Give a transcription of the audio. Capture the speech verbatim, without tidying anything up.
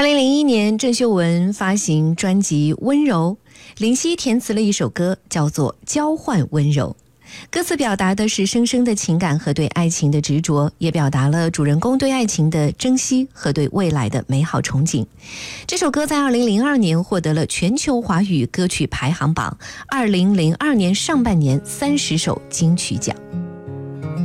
二零零一年，郑秀文发行专辑《温柔》，林夕填词了一首歌，叫做《交换温柔》。歌词表达的是深深的情感和对爱情的执着，也表达了主人公对爱情的珍惜和对未来的美好憧憬。这首歌在二零零二年获得了全球华语歌曲排行榜二零零二年上半年三十首金曲奖。